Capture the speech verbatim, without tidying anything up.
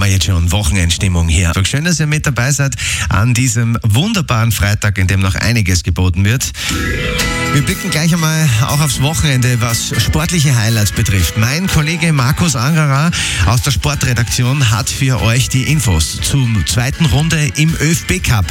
wir jetzt schon Wochenendstimmung hier. Schön, dass ihr mit dabei seid an diesem wunderbaren Freitag, in dem noch einiges geboten wird. Wir blicken gleich einmal auch aufs Wochenende, was sportliche Highlights betrifft. Mein Kollege Markus Angerer aus der Sportredaktion hat für euch die Infos zur zweiten Runde im ÖFB Cup.